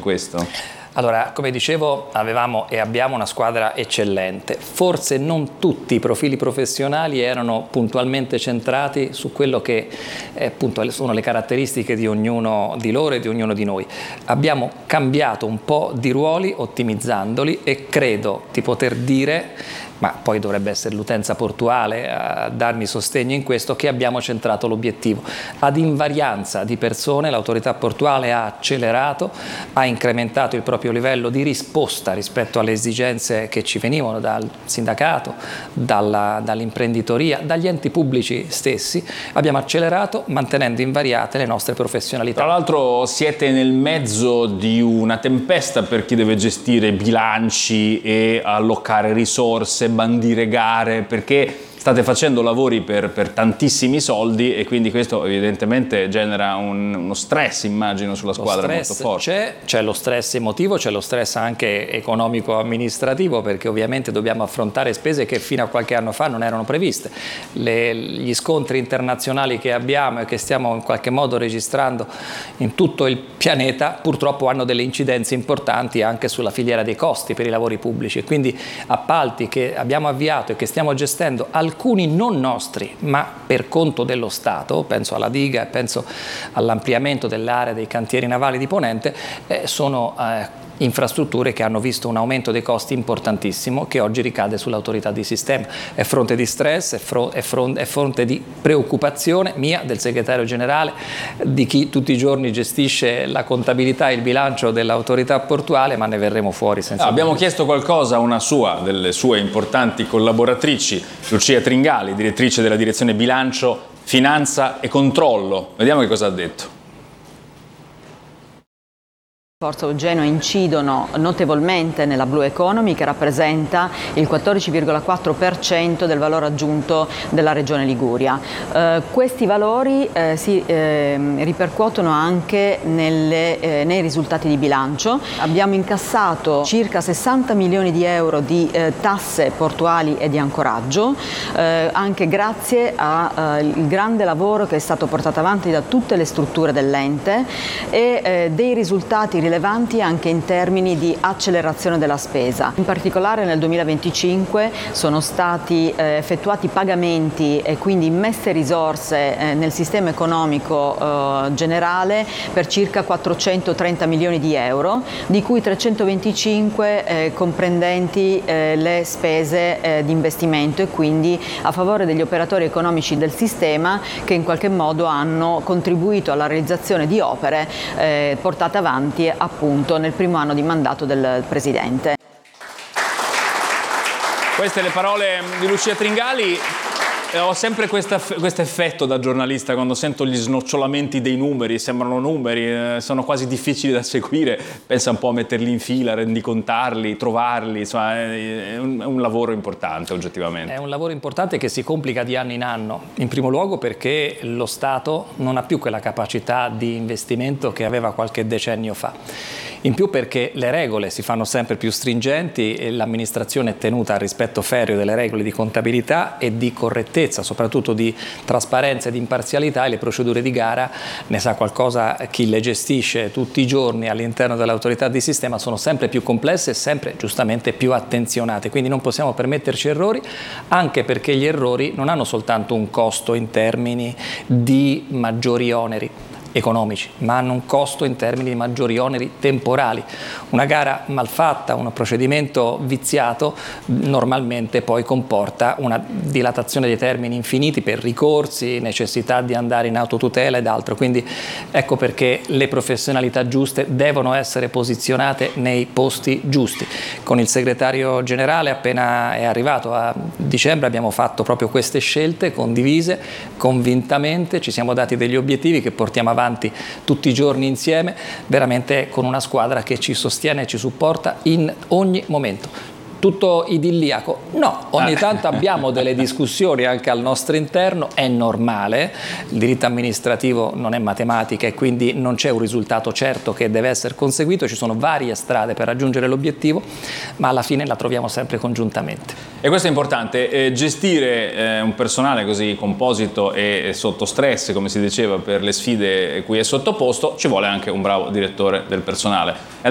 in questo? Allora, come dicevo, avevamo e abbiamo una squadra eccellente. Forse non tutti i profili professionali erano puntualmente centrati su quello che appunto sono le caratteristiche di ognuno di loro e di ognuno di noi. Abbiamo cambiato un po' di ruoli ottimizzandoli e credo di poter dire, ma poi dovrebbe essere l'utenza portuale a darmi sostegno in questo, che abbiamo centrato l'obiettivo. Ad invarianza di persone l'autorità portuale ha accelerato, ha incrementato il proprio livello di risposta rispetto alle esigenze che ci venivano dal sindacato, dall'imprenditoria, dagli enti pubblici stessi. Abbiamo accelerato mantenendo invariate le nostre professionalità. Tra l'altro siete nel mezzo di una tempesta per chi deve gestire bilanci e allocare risorse, bandire gare, perché state facendo lavori per tantissimi soldi e quindi questo evidentemente genera uno stress, immagino, sulla squadra molto forte. C'è lo stress emotivo, c'è lo stress anche economico-amministrativo, perché ovviamente dobbiamo affrontare spese che fino a qualche anno fa non erano previste. Gli scontri internazionali che abbiamo e che stiamo in qualche modo registrando in tutto il pianeta purtroppo hanno delle incidenze importanti anche sulla filiera dei costi per i lavori pubblici, e quindi appalti che abbiamo avviato e che stiamo gestendo, alcuni non nostri ma per conto dello Stato, penso alla diga e penso all'ampliamento dell'area dei cantieri navali di Ponente, sono infrastrutture che hanno visto un aumento dei costi importantissimo che oggi ricade sull'autorità di sistema. È fronte di stress, è fronte di preoccupazione mia, del segretario generale, di chi tutti i giorni gestisce la contabilità e il bilancio dell'autorità portuale, ma ne verremo fuori senza Abbiamo chiesto qualcosa a una delle sue importanti collaboratrici, Lucia Tringali, direttrice della direzione bilancio, finanza e controllo. Vediamo che cosa ha detto. Forza Eugenio incidono notevolmente nella Blue Economy, che rappresenta il 14,4% del valore aggiunto della Regione Liguria. Questi valori si ripercuotono anche nei risultati di bilancio. Abbiamo incassato circa 60 milioni di euro di tasse portuali e di ancoraggio, anche grazie al grande lavoro che è stato portato avanti da tutte le strutture dell'ente e dei risultati rilevanti anche in termini di accelerazione della spesa. In particolare nel 2025 sono stati effettuati pagamenti e quindi immesse risorse nel sistema economico generale per circa 430 milioni di euro, di cui 325 comprendenti le spese di investimento e quindi a favore degli operatori economici del sistema che in qualche modo hanno contribuito alla realizzazione di opere portate avanti appunto nel primo anno di mandato del Presidente. Queste le parole di Lucia Tringali. Ho sempre questo effetto da giornalista quando sento gli snocciolamenti dei numeri, sembrano numeri, sono quasi difficili da seguire, pensa un po' a metterli in fila, rendicontarli, trovarli, insomma è un lavoro importante oggettivamente. È un lavoro importante che si complica di anno in anno, in primo luogo perché lo Stato non ha più quella capacità di investimento che aveva qualche decennio fa. In più perché le regole si fanno sempre più stringenti e l'amministrazione è tenuta al rispetto ferreo delle regole di contabilità e di correttezza, soprattutto di trasparenza e di imparzialità, e le procedure di gara, ne sa qualcosa chi le gestisce tutti i giorni all'interno dell'autorità di sistema, sono sempre più complesse e sempre giustamente più attenzionate, quindi non possiamo permetterci errori, anche perché gli errori non hanno soltanto un costo in termini di maggiori oneri economici, ma hanno un costo in termini di maggiori oneri temporali. Una gara malfatta, un procedimento viziato normalmente poi comporta una dilatazione dei termini infiniti per ricorsi, necessità di andare in autotutela ed altro, quindi ecco perché le professionalità giuste devono essere posizionate nei posti giusti. Con il segretario generale appena è arrivato a dicembre abbiamo fatto proprio queste scelte condivise, convintamente, ci siamo dati degli obiettivi che portiamo avanti tutti i giorni insieme, veramente con una squadra che ci sostiene e ci supporta in ogni momento. Tutto idilliaco? No, ogni tanto abbiamo delle discussioni anche al nostro interno, è normale, il diritto amministrativo non è matematica e quindi non c'è un risultato certo che deve essere conseguito, ci sono varie strade per raggiungere l'obiettivo, ma alla fine la troviamo sempre congiuntamente. E questo è importante, gestire un personale così composito e sotto stress, come si diceva, per le sfide cui è sottoposto, ci vuole anche un bravo direttore del personale.